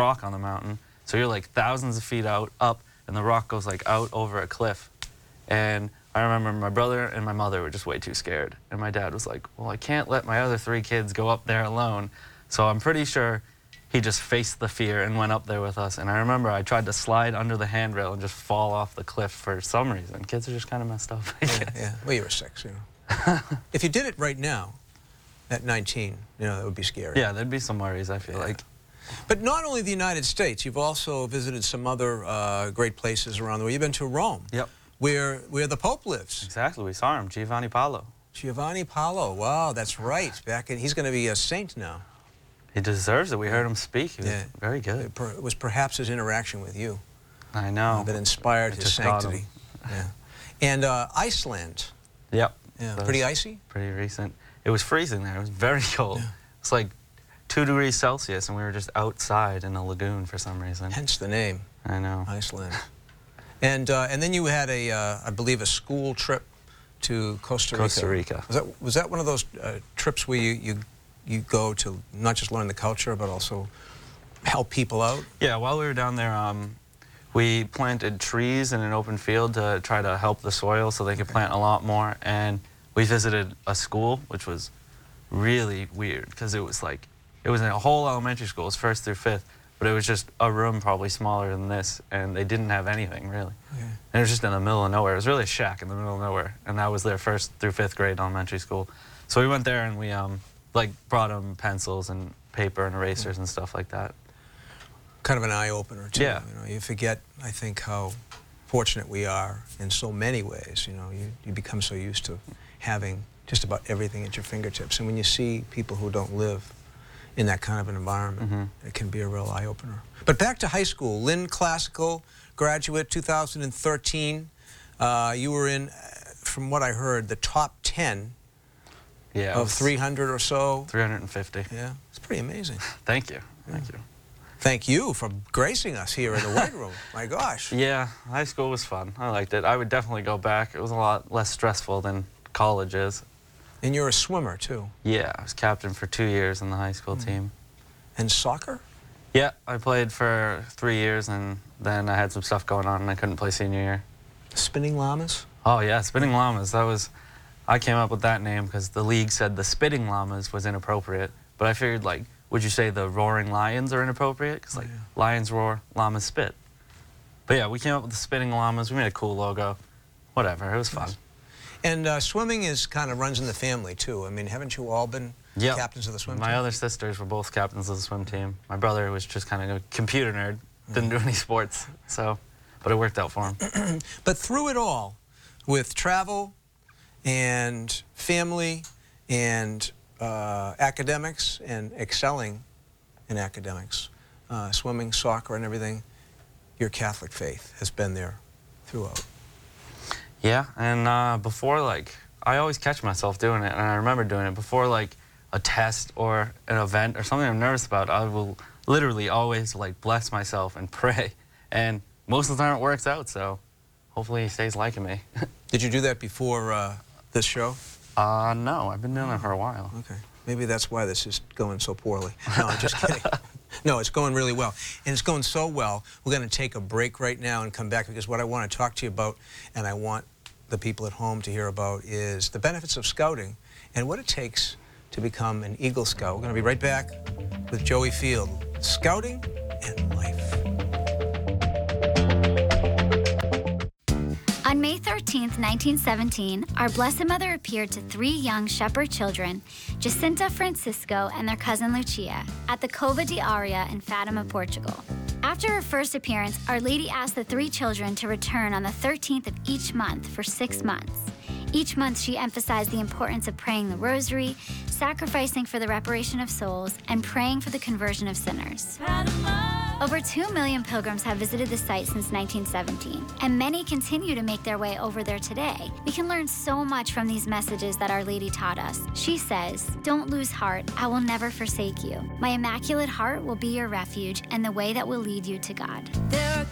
rock on the mountain. So you're like thousands of feet up, and the rock goes like out over a cliff. And I remember my brother and my mother were just way too scared. And my dad was like, well, I can't let my other 3 kids go up there alone. So I'm pretty sure he just faced the fear and went up there with us. And I remember I tried to slide under the handrail and just fall off the cliff for some reason. Kids are just kind of messed up, I guess. Yeah. Well, you were 6, you know. If you did it right now, at 19, you know, that would be scary. Yeah, there'd be some worries, I feel like. But not only the United States, you've also visited some other great places around the world. You've been to Rome. Yep. Where the Pope lives. Exactly, we saw him, Giovanni Paolo. Giovanni Paolo, wow, that's right. He's going to be a saint now. He deserves it. We heard him speak. He was very good. It was perhaps his interaction with you. I know. That inspired his sanctity. Yeah. And Iceland. Yep. Yeah. Pretty icy? Pretty recent. It was freezing there. It was very cold. Yeah. It's like 2 degrees Celsius, and we were just outside in a lagoon for some reason. Hence the name. I know. Iceland. And then you had I believe, a school trip to Costa Rica. Costa Rica. Was that one of those trips where you go to not just learn the culture, but also help people out? Yeah, while we were down there, we planted trees in an open field to try to help the soil so they could plant a lot more. And we visited a school, which was really weird because it was in a whole elementary school. It was 1st through 5th. But it was just a room probably smaller than this, and they didn't have anything, really. Okay. And it was just in the middle of nowhere. It was really a shack in the middle of nowhere, and that was their 1st through 5th grade elementary school. So we went there, and we brought them pencils and paper and erasers and stuff like that. Kind of an eye-opener, too. Yeah. You know, you forget, I think, how fortunate we are in so many ways. You know, you become so used to having just about everything at your fingertips. And when you see people who don't live in that kind of an environment, it can be a real eye-opener. But back to high school, Lynn Classical graduate, 2013. You were in, from what I heard, the top 10 of 300 or so. 350. Yeah, it's pretty amazing. Thank you. Thank you. Thank you for gracing us here in the White Room. My gosh. Yeah, high school was fun. I liked it. I would definitely go back. It was a lot less stressful than college is. And you're a swimmer, too. Yeah, I was captain for 2 years in the high school team. And soccer? Yeah, I played for 3 years, and then I had some stuff going on, and I couldn't play senior year. Spinning Llamas? Oh, yeah, Spinning Llamas. I came up with that name because the league said the Spitting Llamas was inappropriate. But I figured, would you say the Roaring Lions are inappropriate? Because, lions roar, llamas spit. But, yeah, we came up with the Spitting Llamas. We made a cool logo. Whatever, it was fun. And swimming kind of runs in the family, too. I mean, haven't you all been captains of the swim team? My other sisters were both captains of the swim team. My brother was just kind of a computer nerd, didn't do any sports, but it worked out for him. But through it all, with travel and family and academics and excelling in academics, swimming, soccer, and everything, your Catholic faith has been there throughout. Yeah, and before, I always catch myself doing it, and I remember doing it before, a test or an event or something I'm nervous about. I will literally always, bless myself and pray, and most of the time it works out, so hopefully he stays liking me. Did you do that before this show? No, I've been doing it for a while. Okay, maybe that's why this is going so poorly. No, I'm just kidding. No, it's going really well. And it's going so well, we're going to take a break right now and come back, because what I want to talk to you about, and I want the people at home to hear about, is the benefits of scouting and what it takes to become an Eagle Scout. We're going to be right back with Joey Field. Scouting and life. On May 13th, 1917, our Blessed Mother appeared to 3 young shepherd children, Jacinta, Francisco, and their cousin Lucia, at the Cova de Aria in Fatima, Portugal. After her first appearance, Our Lady asked the 3 children to return on the 13th of each month for 6 months. Each month, she emphasized the importance of praying the rosary, sacrificing for the reparation of souls, and praying for the conversion of sinners. Over 2 million pilgrims have visited the site since 1917, and many continue to make their way over there today. We can learn so much from these messages that Our Lady taught us. She says, "Don't lose heart, I will never forsake you. My Immaculate Heart will be your refuge and the way that will lead you to God."